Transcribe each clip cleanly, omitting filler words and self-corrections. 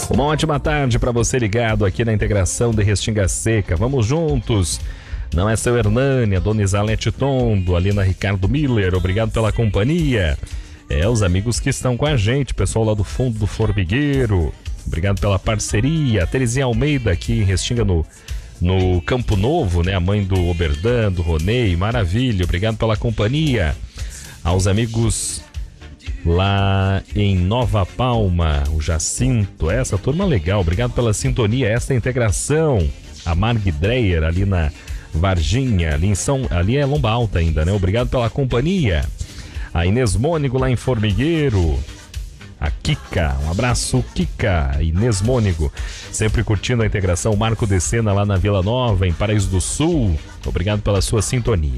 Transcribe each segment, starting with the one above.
Uma ótima tarde para você ligado aqui na integração de Restinga Seca. Vamos juntos. Não é seu Hernani, a dona Isalete Tondo, ali na Ricardo Miller. Obrigado pela companhia. Os amigos que estão com a gente, pessoal lá do fundo do Formigueiro. Obrigado pela parceria. Terezinha Almeida aqui em Restinga no Campo Novo, né? A mãe do Oberdan, do Ronei. Maravilha. Obrigado pela companhia. Aos amigos lá em Nova Palma, o Jacinto, essa turma legal, obrigado pela sintonia, essa integração. A Marg Dreyer ali na Varginha, ali é Lomba Alta ainda, né? Obrigado pela companhia. A Inês Mônigo lá em Formigueiro. A Kika, um abraço Kika, Inês Mônigo, sempre curtindo a integração. Marco de Sena lá na Vila Nova, em Paraíso do Sul, obrigado pela sua sintonia.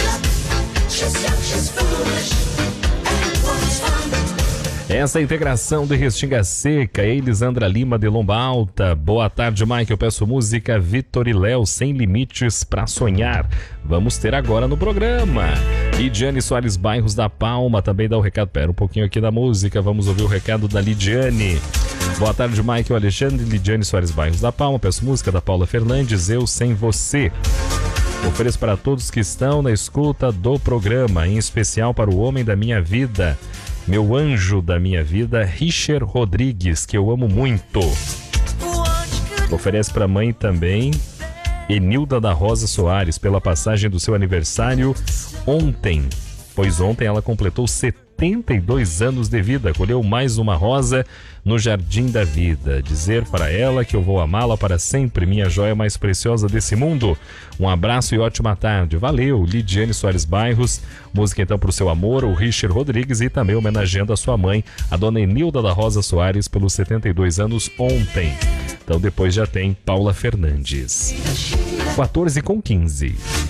Essa integração de Restinga Seca, Elisandra Lima de Lomba Alta. Boa tarde, Mike. Eu peço música Vitor e Léo, Sem Limites pra Sonhar. Vamos ter agora no programa. Lidiane Soares Bairros da Palma também dá o recado. Pera um pouquinho aqui da música, vamos ouvir o recado da Lidiane. Boa tarde, Mike. O Alexandre, Lidiane Soares Bairros da Palma. Peço música da Paula Fernandes, Eu Sem Você. Ofereço para todos que estão na escuta do programa, em especial para o homem da minha vida, meu anjo da minha vida, Richard Rodrigues, que eu amo muito. Oferece para a mãe também, Enilda da Rosa Soares, pela passagem do seu aniversário ontem, pois ontem ela completou 72 anos de vida, colheu mais uma rosa no Jardim da Vida. Dizer para ela que eu vou amá-la para sempre, minha joia mais preciosa desse mundo. Um abraço e ótima tarde. Valeu, Lidiane Soares Bairros. Música então para o seu amor, o Richard Rodrigues, e também homenageando a sua mãe, a dona Enilda da Rosa Soares, pelos 72 anos ontem. Então depois já tem Paula Fernandes. 14:15.